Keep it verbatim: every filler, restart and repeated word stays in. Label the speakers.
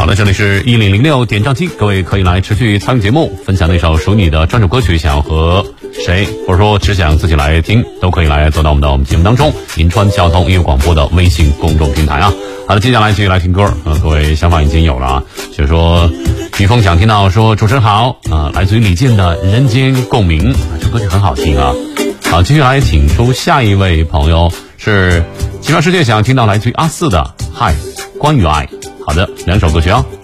Speaker 1: 好的，这里是一零零六点唱机，各位可以来持续参与节目，分享那首属你的专属歌曲，想要和谁，或者说只想自己来听，都可以来走到我们的我们节目当中，银川交通音乐广播的微信公众平台啊。好的，接下来继续来听歌，呃，各位想法已经有了啊，就是说于峰想听到说主持人好啊、呃，来自于李健的人间共鸣，这歌曲很好听啊。好，接下来请出下一位朋友，是奇妙世界想听到来自于阿四的嗨关于爱。好的，两首歌曲啊。